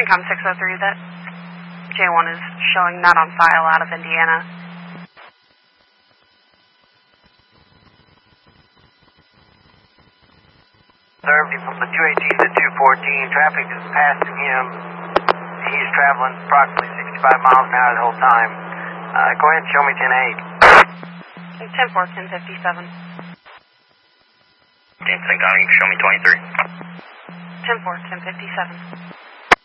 Income 603, that J1 is showing not on file out of Indiana. Observed from the 218 to 214. Traffic is passing him. He's traveling approximately 65 miles an hour the whole time. Go ahead and show me 10-8. 10-4, 1057. 10 St. Connie, show me 23. 10-4, 1057.